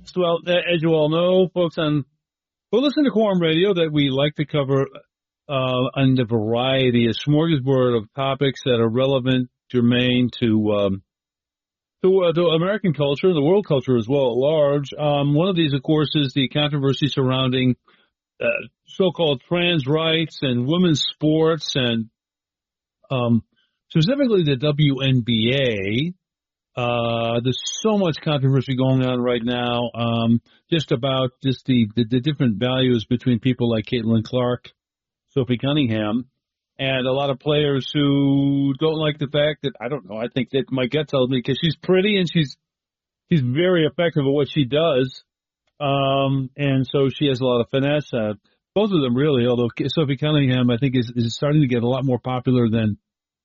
Well, as you all know, folks, well, listen to Quorum Radio that we like to cover on the variety, a smorgasbord of topics that are relevant, germane to American culture and the world culture as well at large. One of these, of course, is the controversy surrounding so-called trans rights and women's sports and specifically the WNBA. There's so much controversy going on right now, just the different values between people like Caitlin Clark, Sophie Cunningham, and a lot of players who don't like the fact that, I don't know, I think that my gut tells me because she's pretty and she's very effective at what she does. And so she has a lot of finesse. Both of them really, although Sophie Cunningham, I think, is starting to get a lot more popular than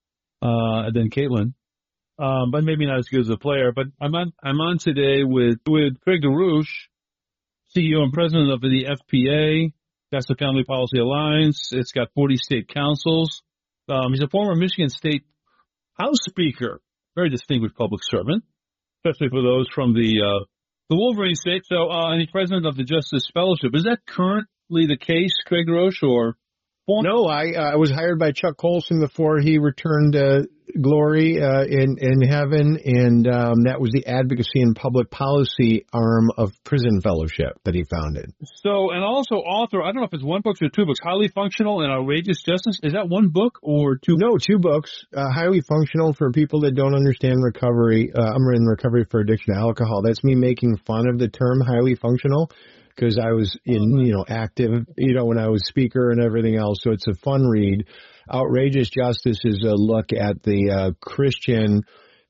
Caitlin. But maybe not as good as a player. But I'm on today with Craig DeRouche, CEO and president of the FPA. That's the Family Policy Alliance. It's got 40 state councils. He's a former Michigan State House Speaker, very distinguished public servant, especially for those from the Wolverine State. So, and he's president of the Justice Fellowship. Is that currently the case, Craig DeRouche, or? No, I was hired by Chuck Colson before he returned to glory in heaven, and that was the advocacy and public policy arm of Prison Fellowship that he founded. So, and also author, I don't know if it's one book or two books, Highly Functional and Outrageous Justice. Is that one book or two? No, two books. Highly Functional for people that don't understand recovery. I'm in recovery for addiction to alcohol. That's me making fun of the term highly functional, because I was active, when I was speaker and everything else. So it's a fun read. Outrageous Justice is a look at the Christian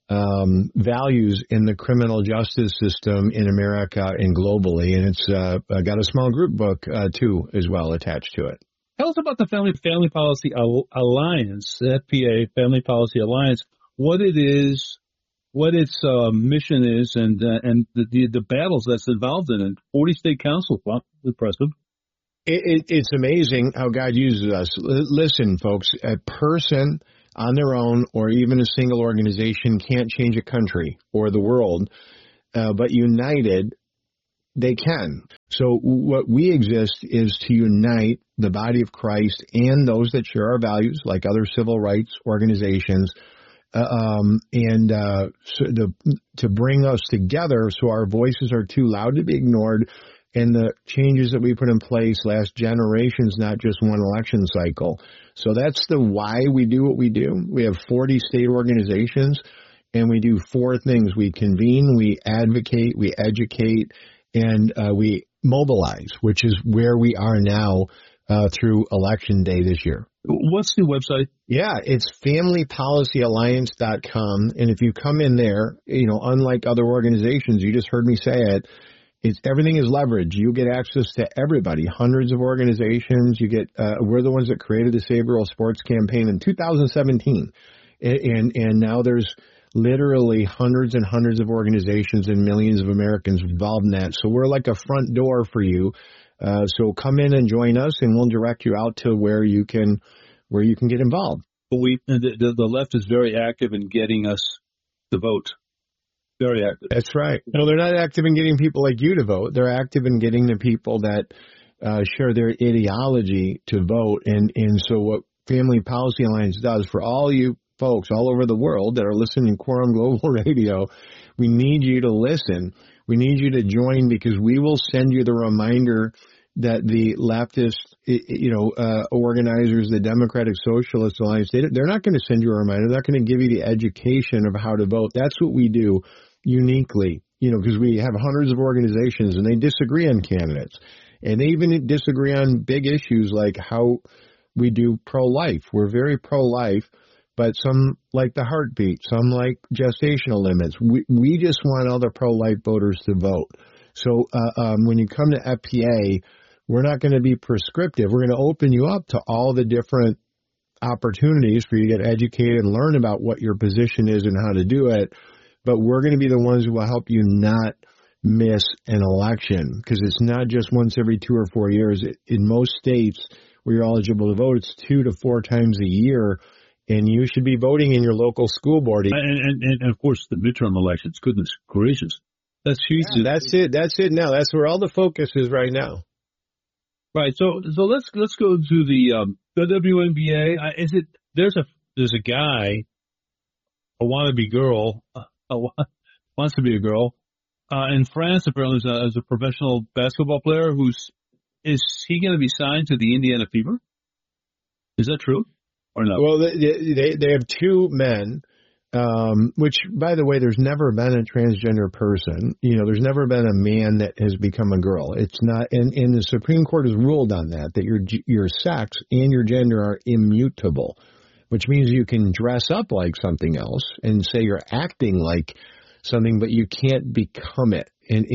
values in the criminal justice system in America and globally. And it's got a small group book, too, as well, attached to it. Tell us about the Family Policy Alliance, the FPA Family Policy Alliance, what it is, what its mission is, and the battles that's involved in it. 40 state councils, well, impressive. It's amazing how God uses us. Listen, folks, a person on their own or even a single organization can't change a country or the world, but united, they can. So what we exist is to unite the body of Christ and those that share our values, like other civil rights organizations, so to bring us together so our voices are too loud to be ignored, and the changes that we put in place last generations, not just one election cycle. So that's the why we do what we do. We have 40 state organizations, and we do four things. We convene, we advocate, we educate, and we mobilize, which is where we are now through Election Day this year. What's the website? Yeah, it's familypolicyalliance.com. And if you come in there, unlike other organizations, you just heard me say it, everything is leverage. You get access to everybody, hundreds of organizations. You get, we're the ones that created the Save Rural Sports campaign in 2017. And now there's literally hundreds and hundreds of organizations and millions of Americans involved in that. So we're like a front door for you. So come in and join us, and we'll direct you out to where you can get involved. The left is very active in getting us to vote. Very active. That's right. No, they're not active in getting people like you to vote. They're active in getting the people that share their ideology to vote. And so what Family Policy Alliance does for all you folks all over the world that are listening to Quorum Global Radio, we need you to listen. We need you to join, because we will send you the reminder that the leftist, organizers, the Democratic Socialist Alliance, they're not going to send you a reminder. They're not going to give you the education of how to vote. That's what we do uniquely, because we have hundreds of organizations and they disagree on candidates, and they even disagree on big issues like how we do pro-life. We're very pro-life, but some like the heartbeat, some like gestational limits. We just want other pro-life voters to vote. So when you come to FPA, we're not going to be prescriptive. We're going to open you up to all the different opportunities for you to get educated and learn about what your position is and how to do it. But we're going to be the ones who will help you not miss an election, because it's not just once every 2 or 4 years. In most states where you're eligible to vote, it's 2 to 4 times a year. And you should be voting in your local school board. And of course, the midterm elections, goodness gracious. That's huge. Yeah, that's it. That's it now. That's where all the focus is right now. Right. So let's go to the WNBA. There's a guy, a wannabe girl, wants to be a girl, in France apparently as a professional basketball player. Is he going to be signed to the Indiana Fever? Is that true or no? Well, they have two men. Which, by the way, there's never been a transgender person. There's never been a man that has become a girl. It's not, and the Supreme Court has ruled on that your sex and your gender are immutable, which means you can dress up like something else and say you're acting like something, but you can't become it.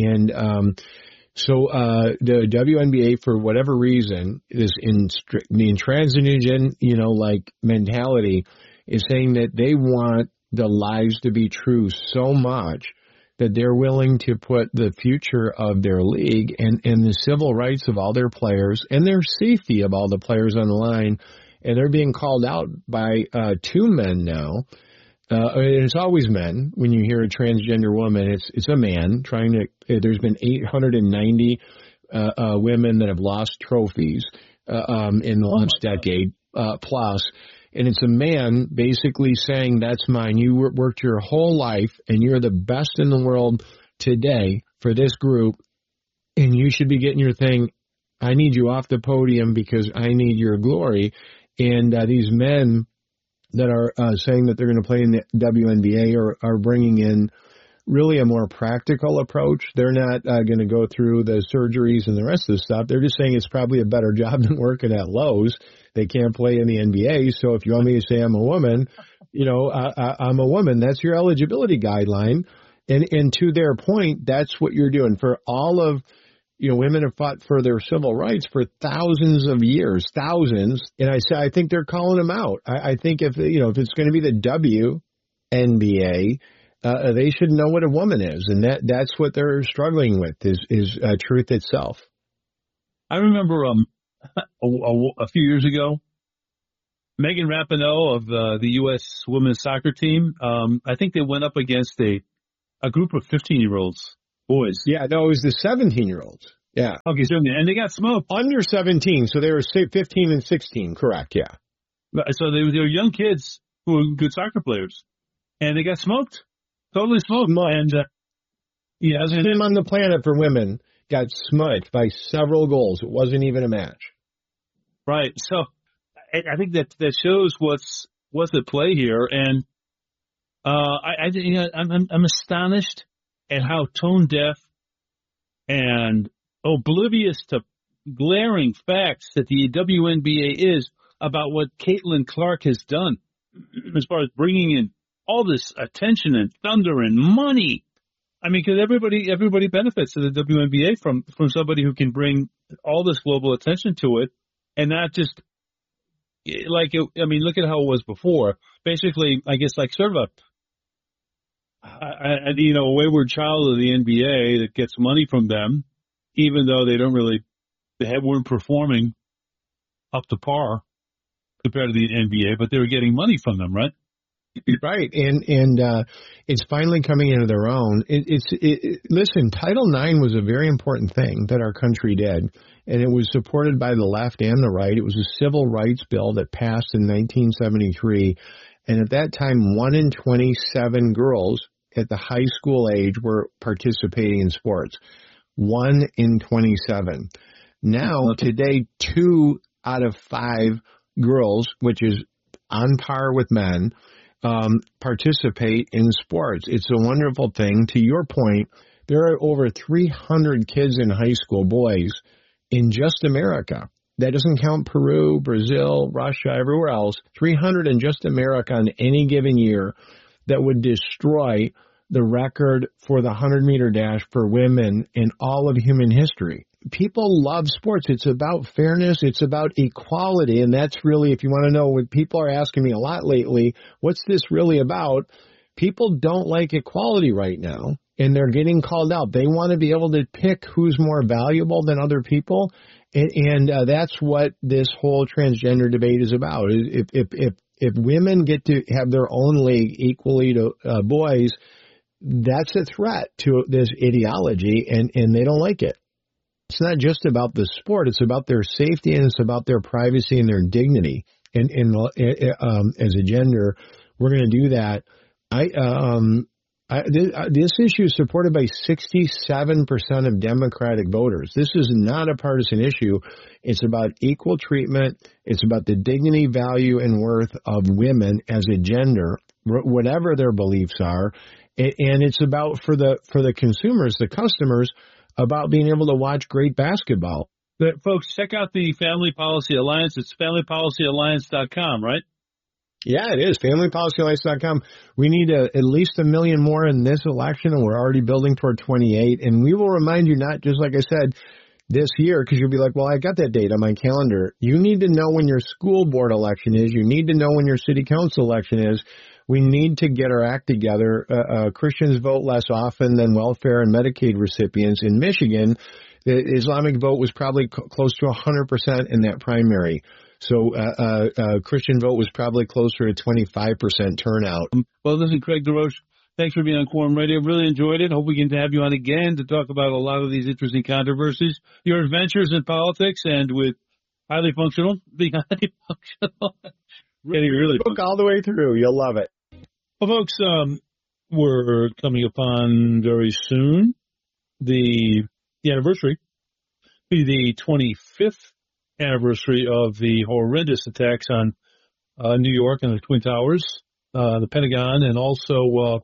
So the WNBA, for whatever reason, is in intransigent, mentality, is saying that they want the lies to be true so much that they're willing to put the future of their league and the civil rights of all their players and their safety of all the players on the line. And they're being called out by two men now. And it's always men. When you hear a transgender woman, it's a man trying to. There's been 890 women that have lost trophies in the last decade plus. And it's a man basically saying, that's mine. You worked your whole life, and you're the best in the world today for this group, and you should be getting your thing. I need you off the podium because I need your glory. And these men that are saying that they're going to play in the WNBA are bringing in really a more practical approach. They're not going to go through the surgeries and the rest of the stuff. They're just saying it's probably a better job than working at Lowe's. They can't play in the NBA. So if you want me to say I'm a woman, I'm a woman. That's your eligibility guideline. And to their point, that's what you're doing. For all of, women have fought for their civil rights for thousands of years, thousands. And I think they're calling them out. I think if it's going to be the WNBA, they should know what a woman is. And that's what they're struggling with is truth itself. I remember, a few years ago, Megan Rapinoe of the U.S. women's soccer team, I think they went up against a group of 15-year-olds, boys. Yeah, no, it was the 17-year-olds. Yeah. Okay, so, and they got smoked. Under 17, so they were 15 and 16, correct, yeah. So they were young kids who were good soccer players, and they got smoked, totally smoked. And as a team on the planet for women got smoked by several goals. It wasn't even a match. Right. So I think that shows what's at play here, and I'm astonished at how tone deaf and oblivious to glaring facts that the WNBA is about what Caitlin Clark has done as far as bringing in all this attention and thunder and money. I mean, because everybody benefits to the WNBA from somebody who can bring all this global attention to it, and not just look at how it was before. Basically, I guess like sort of a wayward child of the NBA that gets money from them, even though they weren't performing up to par compared to the NBA, but they were getting money from them, right? Right, and it's finally coming into their own. Listen, Title IX was a very important thing that our country did, and it was supported by the left and the right. It was a civil rights bill that passed in 1973, and at that time, 1 in 27 girls at the high school age were participating in sports. 1 in 27. Now, today, 2 out of 5 girls, which is on par with men, participate in sports. It's a wonderful thing. To your point, there are over 300 kids in high school, boys, in just America. That doesn't count Peru, Brazil, Russia, everywhere else. 300 in just America in any given year that would destroy the record for the 100-meter dash for women in all of human history. People love sports. It's about fairness. It's about equality. And that's really, if you want to know what people are asking me a lot lately, what's this really about? People don't like equality right now, and they're getting called out. They want to be able to pick who's more valuable than other people. And that's what this whole transgender debate is about. If women get to have their own league equally to boys, that's a threat to this ideology, and they don't like it. It's not just about the sport; it's about their safety, and it's about their privacy and their dignity. And as a gender, we're going to do that. This issue is supported by 67% of Democratic voters. This is not a partisan issue. It's about equal treatment. It's about the dignity, value, and worth of women as a gender, whatever their beliefs are. And it's about, for the consumers, the customers, about being able to watch great basketball. But folks, check out the Family Policy Alliance. It's familypolicyalliance.com, right? Yeah, it is. FamilyPolicyAlliance.com. We need at least 1 million more in this election, and we're already building toward 28. And we will remind you, not just like I said, this year, because you'll be like, well, I got that date on my calendar. You need to know when your school board election is. You need to know when your city council election is. We need to get our act together. Christians vote less often than welfare and Medicaid recipients. In Michigan, the Islamic vote was probably close to 100% in that primary. So Christian vote was probably closer to 25% turnout. Well, listen, Craig DeRoche, thanks for being on Quorum Radio. Really enjoyed it. Hope we can have you on again to talk about a lot of these interesting controversies, your adventures in politics, and with being highly functional. really book all the way through. You'll love it. Well, folks, we're coming upon very soon the anniversary, the 25th anniversary of the horrendous attacks on New York and the Twin Towers, the Pentagon, and also,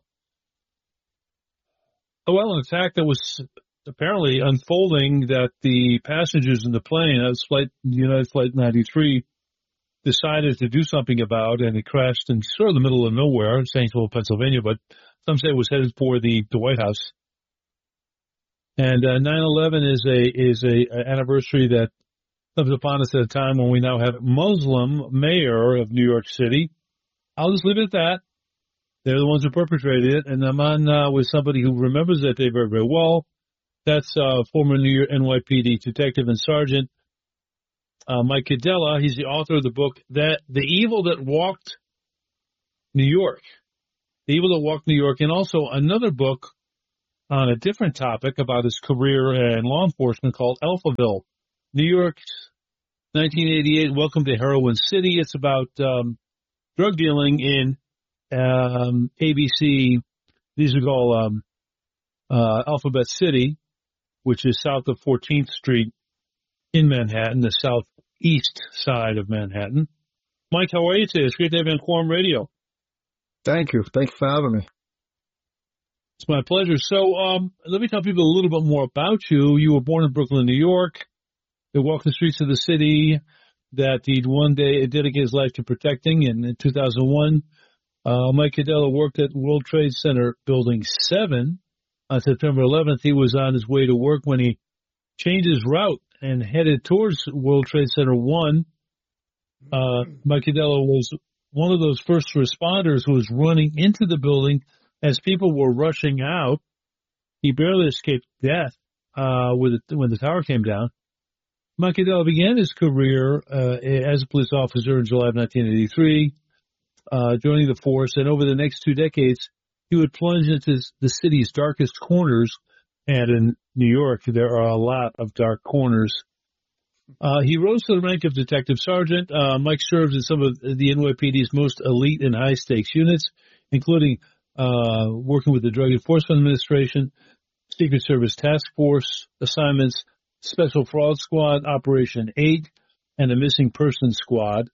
an attack that was apparently unfolding that the passengers in the plane, United Flight 93, decided to do something about, and it crashed in sort of the middle of nowhere in Saintsville, Pennsylvania, but some say it was headed for the White House. And 9/11 is a anniversary that comes upon us at a time when we now have a Muslim mayor of New York City. I'll just leave it at that. They're the ones who perpetrated it, and I'm on with somebody who remembers that day very, very well. That's former New York NYPD detective and sergeant Mike Cadella. He's the author of the book that The Evil That Walked New York. The Evil That Walked New York, and also another book on a different topic about his career in law enforcement called Alphaville, New York's 1988 Welcome to Heroin City. It's about drug dealing in ABC. These are called Alphabet City, which is south of 14th Street in Manhattan, the southeast side of Manhattan. Mike, how are you today? It's great to have you on Quorum Radio. Thank you. Thanks for having me. It's my pleasure. So let me tell people a little bit more about you. You were born in Brooklyn, New York. You walked the streets of the city that he'd one day dedicate his life to protecting. And in 2001, Mike Cadella worked at World Trade Center Building 7. On September 11th, he was on his way to work when he changed his route and headed towards World Trade Center 1. Mike Cadella was one of those first responders who was running into the building as people were rushing out. He barely escaped death when the tower came down. Mike Cadella began his career as a police officer in July of 1983, joining the force, and over the next 2 decades, he would plunge into the city's darkest corners, and in New York, there are a lot of dark corners. He rose to the rank of detective sergeant. Mike served in some of the NYPD's most elite and high-stakes units, including working with the Drug Enforcement Administration, Secret Service Task Force assignments, Special Fraud Squad, Operation 8, and the Missing Persons Squad.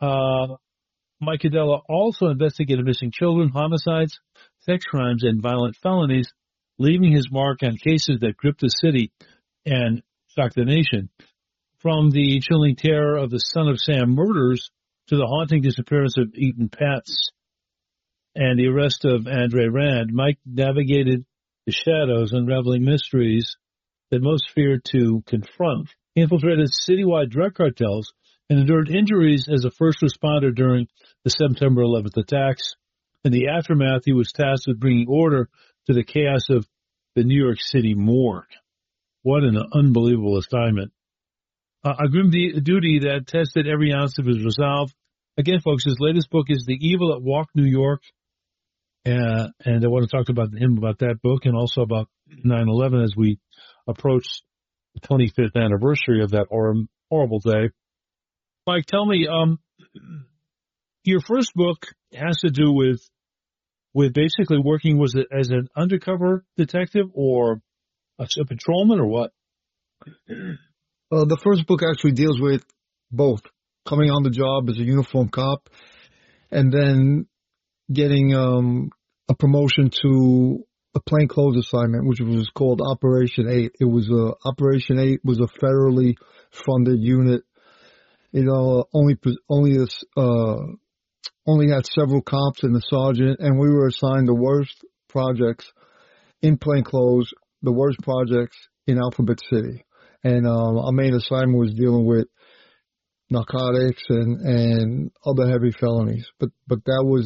Mike Cadella also investigated missing children, homicides, sex crimes, and violent felonies, leaving his mark on cases that gripped the city and shocked the nation. From the chilling terror of the Son of Sam murders to the haunting disappearance of Eaton Patz and the arrest of Andre Rand, Mike navigated the shadows, unraveling mysteries that most feared to confront. He infiltrated citywide drug cartels and endured injuries as a first responder during the September 11th attacks. In the aftermath, he was tasked with bringing order to the chaos of the New York City morgue. What an unbelievable assignment. A grim duty that tested every ounce of his resolve. Again, folks, his latest book is The Evil That Walked New York. And I want to talk about him about that book and also about 9/11 as we approach the 25th anniversary of that horrible day. Mike, tell me, your first book has to do with basically working, was it as an undercover detective or a patrolman or what? The first book actually deals with both coming on the job as a uniformed cop and then getting a promotion to a plainclothes assignment, which was called Operation 8. It was Operation 8 was a federally funded unit. It only had several cops and a sergeant, and we were assigned the worst projects in plainclothes, the worst projects in Alphabet City. And our main assignment was dealing with narcotics and other heavy felonies. But that was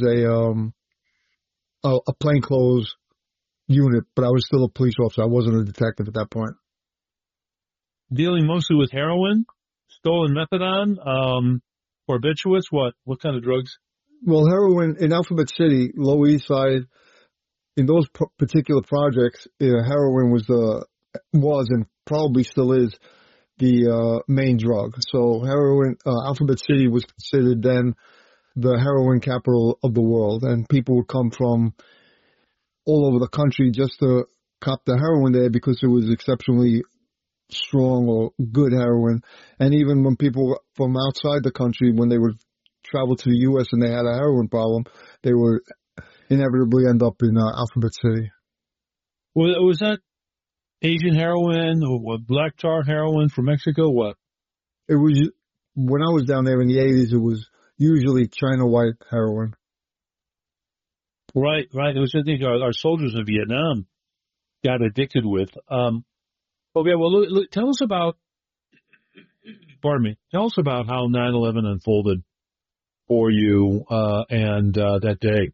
a plainclothes unit, but I was still a police officer. I wasn't a detective at that point. Dealing mostly with heroin, stolen methadone, barbiturates, what kind of drugs? Well, heroin in Alphabet City, Lower East Side, in those particular projects, heroin was and probably still is the main drug. So heroin, Alphabet City was considered then the heroin capital of the world, and people would come from all over the country just to cop the heroin there because it was exceptionally strong or good heroin. And even when people from outside the country, when they would travel to the U.S. and they had a heroin problem, they would inevitably end up in Alphabet City. Well, was that Asian heroin or black tar heroin from Mexico? What? It was, when I was down there in the 80s, it was usually China white heroin. Right. It was something our soldiers in Vietnam got addicted with. Look, tell us about how 9/11 unfolded for you and that day.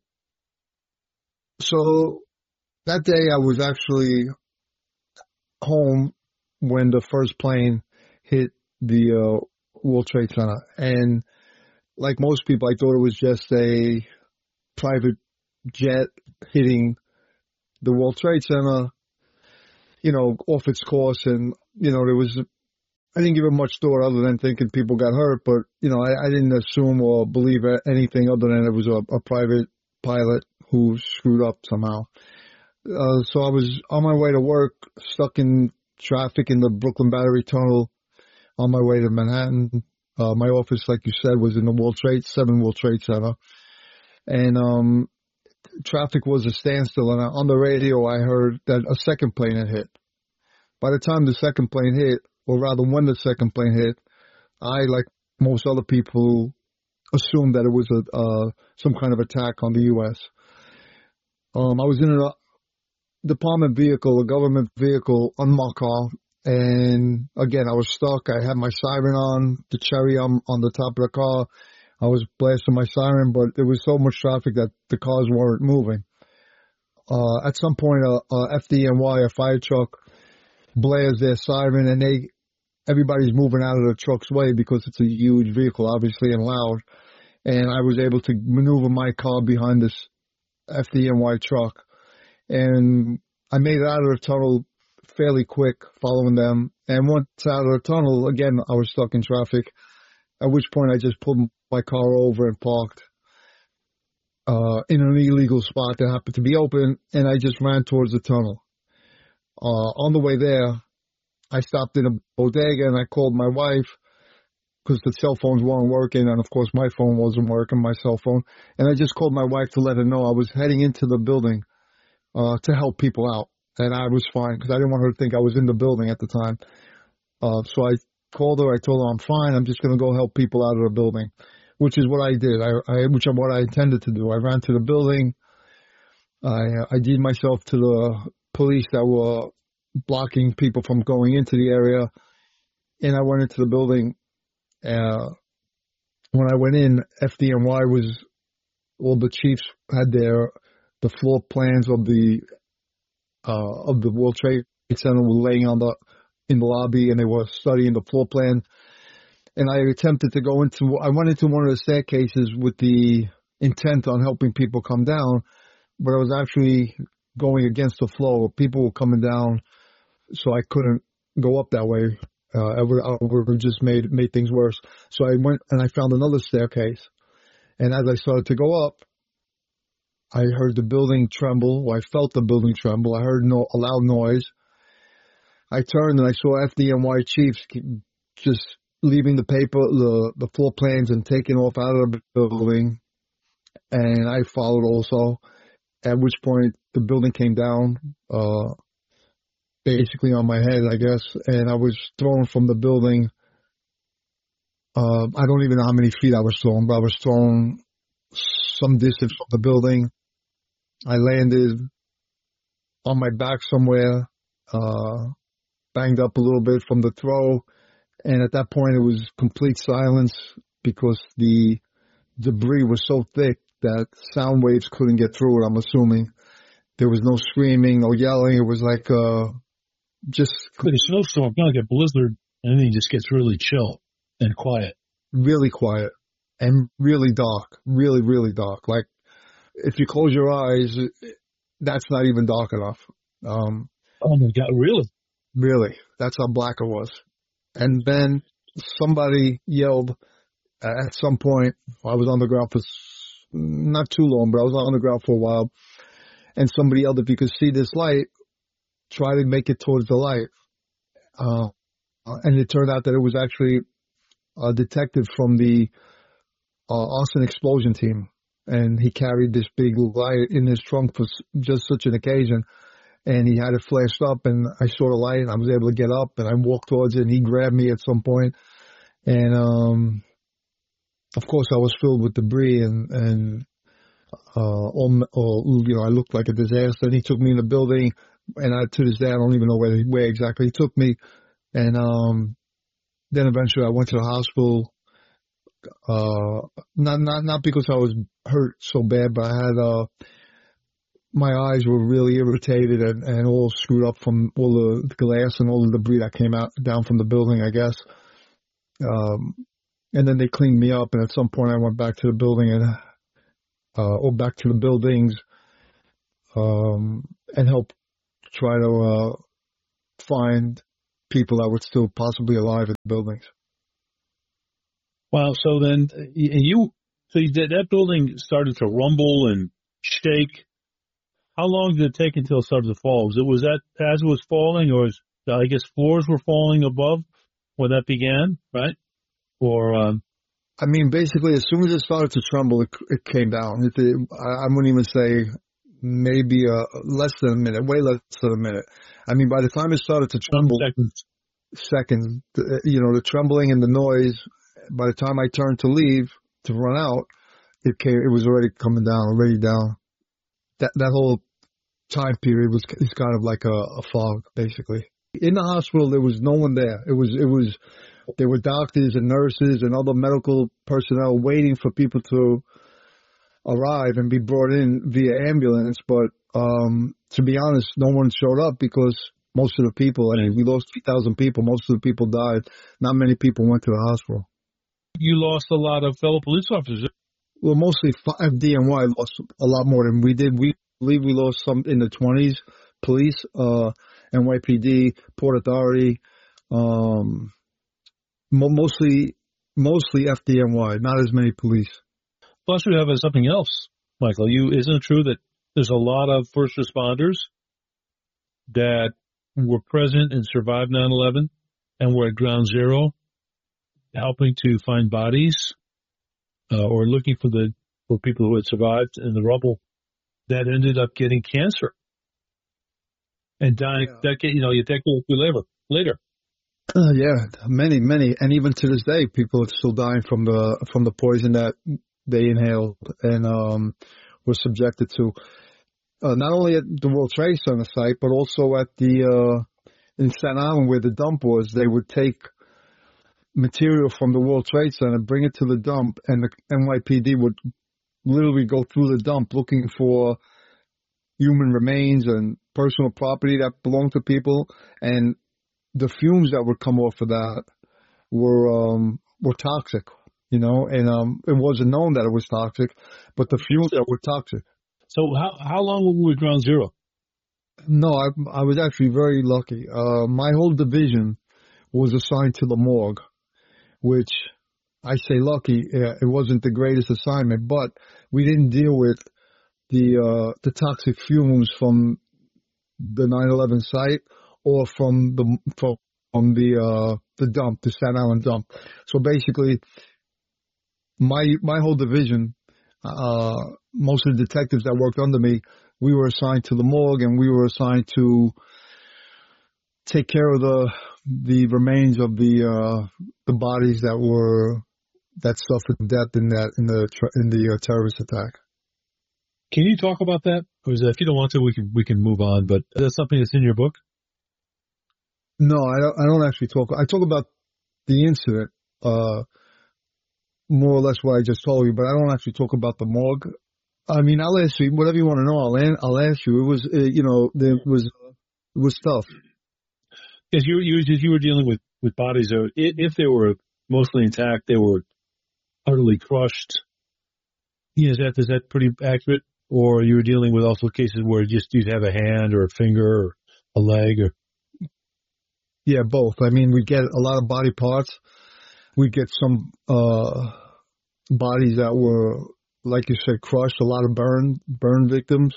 So that day I was actually home when the first plane hit the World Trade Center. And like most people, I thought it was just a private jet hitting the World Trade Center, off its course. And, I didn't give it much thought other than thinking people got hurt. But, I didn't assume or believe anything other than it was a private pilot who screwed up somehow. So I was on my way to work, stuck in traffic in the Brooklyn Battery Tunnel on my way to Manhattan. My office, like you said, was in the 7 World Trade Center. And traffic was a standstill. And on the radio, I heard that a second plane had hit. By the time the second plane hit, or rather when the second plane hit, I, like most other people, assumed that it was some kind of attack on the U.S. I was in a department vehicle, a government vehicle, unmarked car, and again, I was stuck. I had my siren on, the cherry on the top of the car. I was blasting my siren, but there was so much traffic that the cars weren't moving. At some point, a FDNY, a fire truck, blares their siren, and everybody's moving out of the truck's way because it's a huge vehicle, obviously, and loud. And I was able to maneuver my car behind this FDNY truck. And I made it out of the tunnel fairly quick following them. And once out of the tunnel, again, I was stuck in traffic, at which point I just pulled my car over and parked in an illegal spot that happened to be open, and I just ran towards the tunnel. On the way there, I stopped in a bodega and I called my wife because the cell phones weren't working, and of course my phone wasn't working, my cell phone. And I just called my wife to let her know I was heading into the building to help people out, and I was fine because I didn't want her to think I was in the building at the time. So I called her. I told her I'm fine. I'm just going to go help people out of the building, which is what I did. Which is what I intended to do. I ran to the building. I did myself to the police that were blocking people from going into the area, and I went into the building. When I went in, FDNY was, all the chiefs had the floor plans of the World Trade Center were laying in the lobby, and they were studying the floor plan. And I attempted to I went into one of the staircases with the intent on helping people come down, but I was actually going against the flow. People were coming down, so I couldn't go up that way. I would have just made things worse. So I went and I found another staircase. And as I started to go up, I heard the building tremble. Or I felt the building tremble. I heard a loud noise. I turned and I saw FDNY chiefs just leaving the paper, the floor plans, and taking off out of the building. And I followed also. At which point the building came down, basically on my head, I guess, and I was thrown from the building. I don't even know how many feet I was thrown, but I was thrown some distance from the building. I landed on my back somewhere, banged up a little bit from the throw, and at that point it was complete silence because the debris was so thick that sound waves couldn't get through it, I'm assuming. There was no screaming, no yelling. It was like just... Like a snowstorm, kind of like a blizzard, and then it just gets really chill and quiet. Really quiet and really dark. Really, really dark. Like, if you close your eyes, that's not even dark enough. Oh my God, really? Really. That's how black it was. And then somebody yelled at some point. I was on the ground for not too long, but I was on the ground for a while. And somebody yelled, if you could see this light, try to make it towards the light. And it turned out that it was actually a detective from the Austin explosion team. And he carried this big light in his trunk for just such an occasion. And he had it flashed up, and I saw the light, and I was able to get up, and I walked towards it, and he grabbed me at some point. And, of course, I was filled with debris, and I looked like a disaster. And he took me in the building, and to this day, I don't even know where exactly he took me. And then eventually I went to the hospital, not because I was hurt so bad, but I had my eyes were really irritated and all screwed up from all the glass and all the debris that came down from the building, I guess. And then they cleaned me up, and at some point I went back to the building or back to the buildings, and helped try to find people that were still possibly alive in the buildings. Wow. So then that building started to rumble and shake. How long did it take until it started to fall? Was that as it was falling, or I guess floors were falling above when that began, right? Or I mean, basically, as soon as it started to tremble, it came down. I wouldn't even say maybe less than a minute, way less than a minute. I mean, by the time it started to tremble, seconds, the trembling and the noise, by the time I turned to leave, to run out, it was already coming down, already down. That whole time period is kind of like a fog, basically. In the hospital, there was no one there. There were doctors and nurses and other medical personnel waiting for people to arrive and be brought in via ambulance. But to be honest, no one showed up because most of the people, we lost 3,000 people. Most of the people died. Not many people went to the hospital. You lost a lot of fellow police officers. Well, mostly FDNY lost a lot more than we did. We believe we lost some in the 20s. Police, NYPD, Port Authority, mostly FDNY, not as many police. Plus, we have something else, Michael. Isn't it true that there's a lot of first responders that were present and survived 9/11 and were at ground zero, helping to find bodies or looking for people who had survived in the rubble that ended up getting cancer and dying? Yeah. You take later. Yeah, many, and even to this day, people are still dying from the poison that they inhaled and were subjected to. Not only at the World Trade Center site, but also at in Staten Island where the dump was. They would take material from the World Trade Center, bring it to the dump, and the NYPD would literally go through the dump looking for human remains and personal property that belonged to people, and the fumes that would come off of that were toxic, and it wasn't known that it was toxic, but the fumes that were toxic. So how long were we with Ground Zero? No, I was actually very lucky. My whole division was assigned to the morgue, which I say lucky. It wasn't the greatest assignment, but we didn't deal with the toxic fumes from the 9/11 site or from the dump, the Staten Island dump. So basically, my whole division, most of the detectives that worked under me, we were assigned to the morgue, and we were assigned to take care of the remains of the bodies that suffered death in the terrorist attack. Can you talk about that? Or is that, if you don't want to, we can move on. But is that something that's in your book? No, I don't actually talk. I talk about the incident, more or less what I just told you, but I don't actually talk about the morgue. I mean, I'll ask you whatever you want to know. I'll ask you. It was, there was tough. Because you were dealing with bodies, or if they were mostly intact, they were utterly crushed. Is that pretty accurate? Or you were dealing with also cases where you'd have a hand or a finger or a leg, or? Yeah, both. I mean, we get a lot of body parts. We get some bodies that were, like you said, crushed. A lot of burn victims,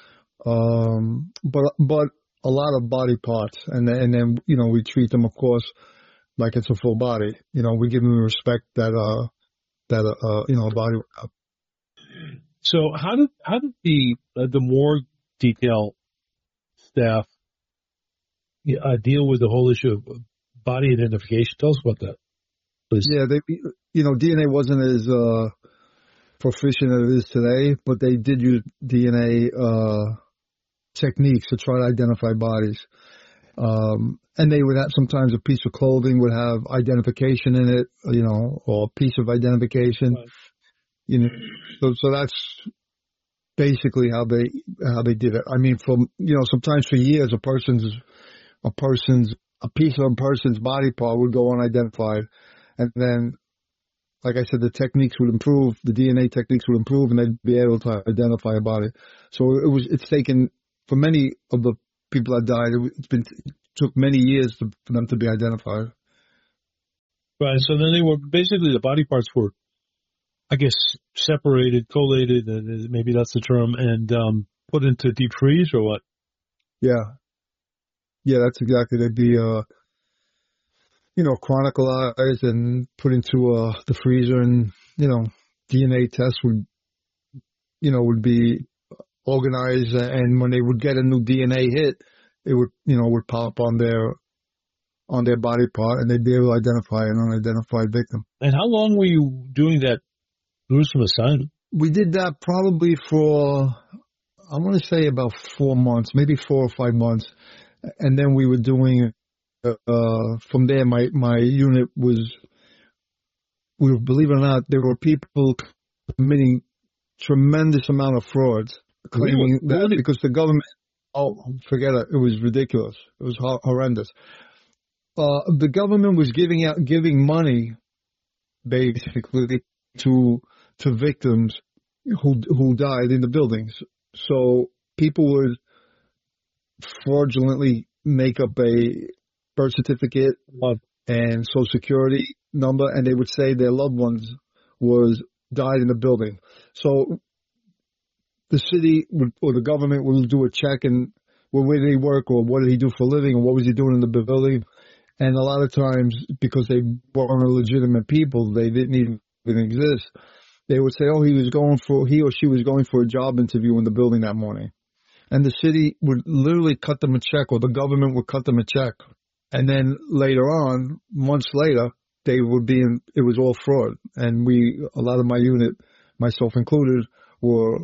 but a lot of body parts, and then we treat them, of course, like it's a full body. We give them the respect that a body would have. So how did the morgue detail staff deal with the whole issue of body identification? Tell us about that, please. Yeah, DNA wasn't as proficient as it is today, but they did use DNA techniques to try to identify bodies. And they would have, sometimes a piece of clothing would have identification in it, or a piece of identification. Right. So that's basically how they did it. I mean, sometimes for years a piece of a person's body part would go unidentified, and then, like I said, the techniques would improve, the DNA techniques would improve, and they'd be able to identify a body. So it's taken, for many of the people that died, it took many years for them to be identified. Right. So then they were basically, the body parts were, I guess, separated, collated, maybe that's the term, and put into deep freeze, or what? Yeah, that's exactly. They'd be, chronicalized and put into the freezer, and DNA tests would be organized, and when they would get a new DNA hit, it would pop on their body part, and they'd be able to identify an unidentified victim. And how long were you doing that gruesome assignment? We did that probably for, I want to say, about 4 months, maybe 4 or 5 months, and then we were doing. From there, my unit was. Believe it or not, there were people committing tremendous amount of frauds, claiming that because the government. Oh, forget it! It was ridiculous. It was horrendous. The government was giving money, basically, to victims who died in the buildings. So people would fraudulently make up a birth certificate and social security number, and they would say their loved ones died in the building. So the city or the government will do a check, and where did he work, or what did he do for a living, or what was he doing in the building? And a lot of times, because they weren't legitimate people, they didn't even exist. They would say, he or she was going for a job interview in the building that morning. And the city would literally cut them a check, or the government would cut them a check. And then later on, months later, it was all fraud. And a lot of my unit, myself included, were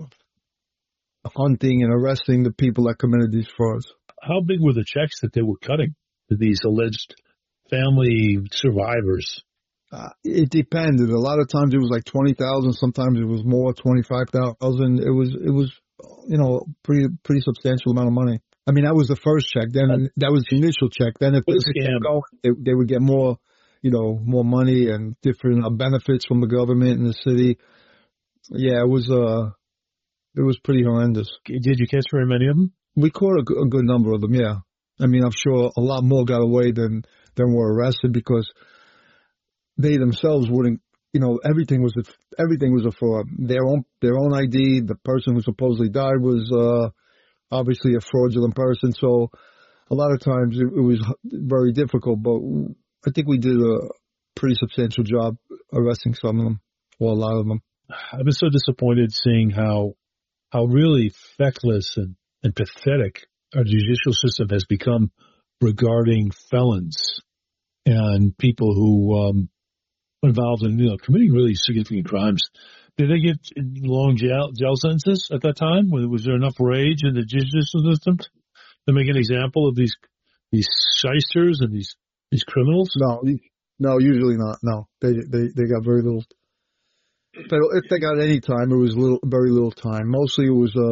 hunting and arresting the people that committed these frauds. How big were the checks that they were cutting to these alleged family survivors? It depended. A lot of times it was like 20,000. Sometimes it was more, 25,000. It was pretty substantial amount of money. I mean, that was the first check. Then that was the initial check. Then if they kept going, they would get more, more money and different benefits from the government and the city. Yeah, it was It was pretty horrendous. Did you catch very many of them? We caught a good number of them, yeah. I mean, I'm sure a lot more got away than were arrested because they themselves wouldn't, everything was a fraud. Their own ID, the person who supposedly died was obviously a fraudulent person. So a lot of times it was very difficult, but I think we did a pretty substantial job arresting some of them, or a lot of them. I've been so disappointed seeing how really feckless and pathetic our judicial system has become regarding felons and people who involved in committing really significant crimes. Did they get long jail sentences at that time? Was there enough rage in the judicial system to make an example of these shysters and these criminals? No, usually not. No, they got very little. But if they got any time, it was very little time. Mostly it was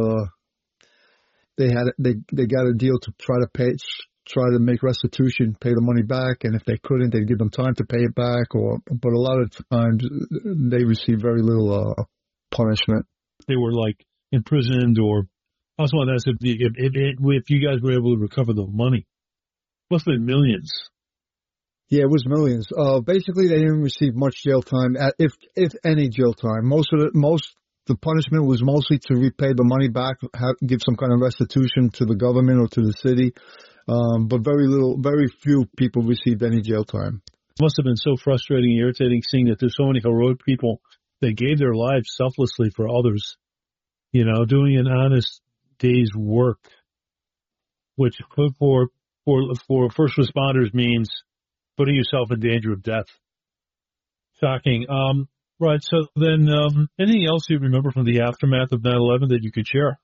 they got a deal to try to make restitution, pay the money back, and if they couldn't, they'd give them time to pay it back. But a lot of times they received very little punishment. They were like imprisoned, or I also want to ask if you guys were able to recover the money. Must have been millions. Yeah, it was millions. Basically, they didn't receive much jail time, if any jail time. The punishment was mostly to repay the money back, give some kind of restitution to the government or to the city. But very few people received any jail time. It must have been so frustrating and irritating seeing that there's so many heroic people that gave their lives selflessly for others, doing an honest day's work, which for first responders means putting yourself in danger of death. Shocking. Right. So then, anything else you remember from the aftermath of 9/11 that you could share?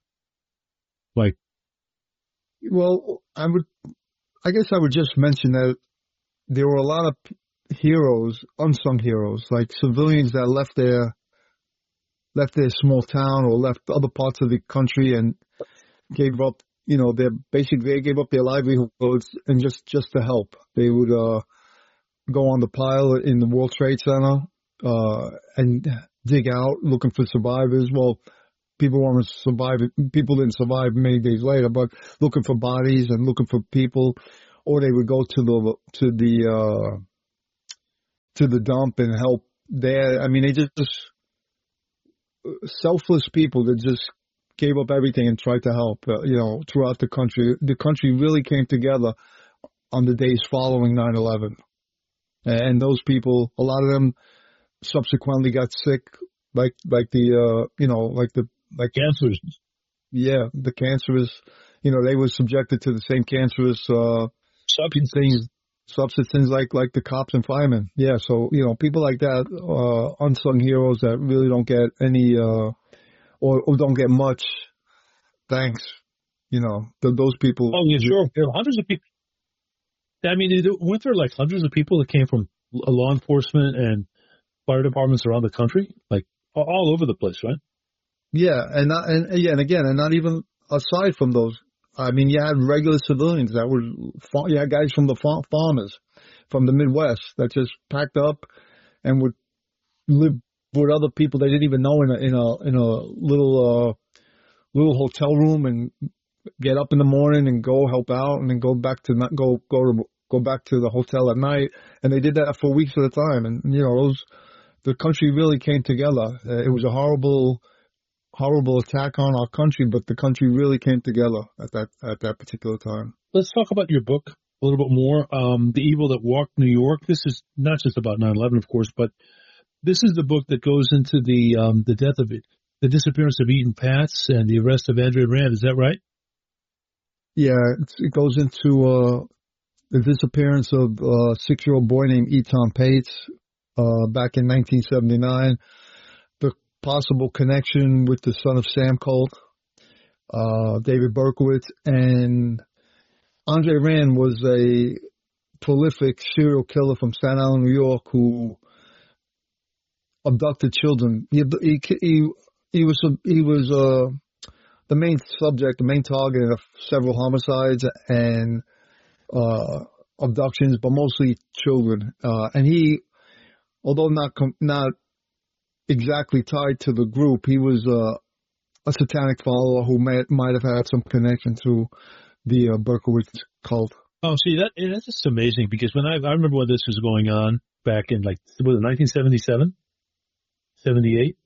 Well, I guess I would just mention that there were a lot of heroes, unsung heroes, like civilians that left their small town or left other parts of the country and gave up, they gave up their livelihoods and just to help. They would go on the pile in the World Trade Center and dig out looking for survivors. Well, people didn't survive many days later, but looking for bodies and looking for people, or they would go to the dump and help there. I mean, they just selfless people that just gave up everything and tried to help, throughout the country. The country really came together on the days following 9/11. And those people, a lot of them subsequently got sick, like cancers. Yeah, the cancerous, they were subjected to the same cancerous substances like the cops and firemen. Yeah, so people like that, unsung heroes that really don't get any or don't get much thanks. Those people. Oh yeah, sure. There are hundreds of people. I mean, weren't there like hundreds of people that came from law enforcement and fire departments around the country, like all over the place, right? Yeah, and not even aside from those. I mean, you had regular civilians you had guys from the farmers from the Midwest that just packed up and would live with other people they didn't even know in a little hotel room and get up in the morning and go help out and then go back to the hotel at night. And they did that for weeks at a time. And the country really came together. It was a horrible attack on our country, but the country really came together at that particular time. Let's talk about your book a little bit more. The Evil That Walked New York. This is not just about 9/11, of course, but this is the book that goes into the disappearance of Eaton Patz and the arrest of Andrea Rand. Is that right? Yeah, it goes into the disappearance of a 6-year-old boy named Eaton Patz back in 1979. The possible connection with the son of Sam Colt, David Berkowitz, and Andre Rand was a prolific serial killer from Staten Island, New York, who abducted children. He was the main subject, the main target of several homicides and abductions, but mostly children. And he, although not exactly tied to the group, he was a satanic follower who might have had some connection to the Berkowitz cult. Oh, see, that's just amazing, because when I remember when this was going on back in, like, was it 1977? 78?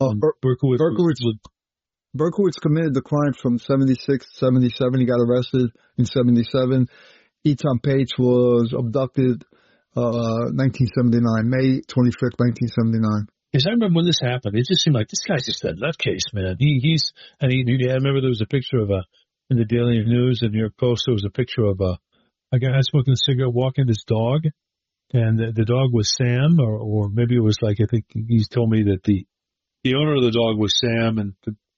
Berkowitz committed the crime from 76 to 77. He got arrested in 77. Etan Page was abducted 1979, May 25th, 1979. Because I remember when this happened, it just seemed like this guy's just a nutcase, man. I remember there was a picture of in the Daily News and New York Post, there was a picture of a guy smoking a cigarette walking his dog, and the dog was Sam, or maybe it was like, I think he's told me that the owner of the dog was Sam, and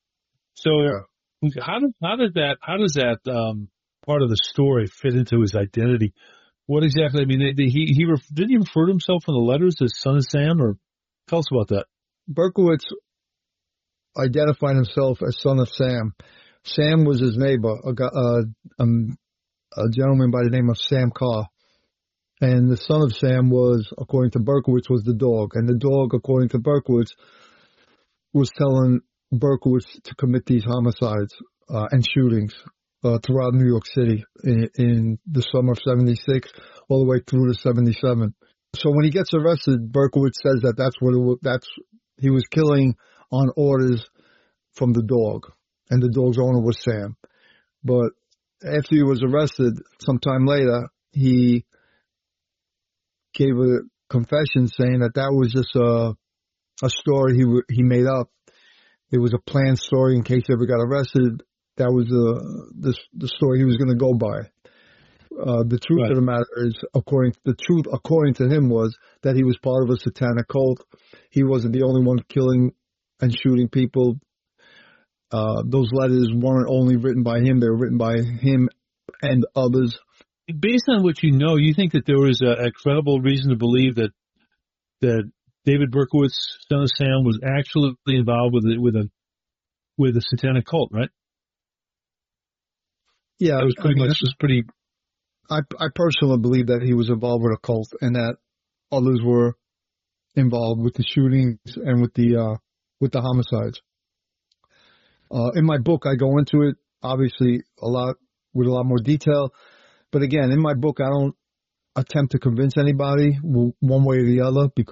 how does that part of the story fit into his identity? What exactly? I mean, didn't he refer to himself in the letters as son of Sam, or tell us about that? Berkowitz identified himself as son of Sam. Sam was his neighbor, a gentleman by the name of Sam Carr. And the son of Sam was, according to Berkowitz, was the dog. And the dog, according to Berkowitz, was telling Berkowitz to commit these homicides and shootings throughout New York City in the summer of 76 all the way through to 77. So when he gets arrested, Berkowitz says that he was killing on orders from the dog, and the dog's owner was Sam. But after he was arrested, sometime later, he gave a confession saying that was just a story he made up. It was a planned story in case he ever got arrested. That was the story he was going to go by. The truth of the matter is, according to him, was that he was part of a satanic cult. He wasn't the only one killing and shooting people. Those letters weren't only written by him; they were written by him and others. Based on what you know, you think that there was a credible reason to believe that David Berkowitz, son of Sam, was actually involved with a satanic cult, right? Yeah, that was pretty. I personally believe that he was involved with a cult, and that others were involved with the shootings and with the homicides. In my book, I go into it obviously with a lot more detail. But again, in my book, I don't attempt to convince anybody one way or the other, because